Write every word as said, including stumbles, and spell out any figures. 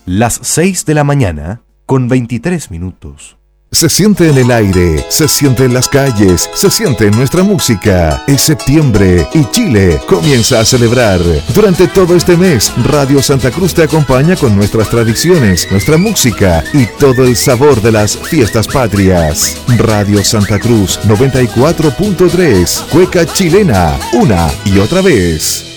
Las seis de la mañana con veintitrés minutos. Se siente en el aire, se siente en las calles, se siente en nuestra música. Es septiembre y Chile comienza a celebrar. Durante todo este mes, Radio Santa Cruz te acompaña con nuestras tradiciones, nuestra música y todo el sabor de las fiestas patrias. Radio Santa Cruz noventa y cuatro punto tres, Cueca Chilena, una y otra vez.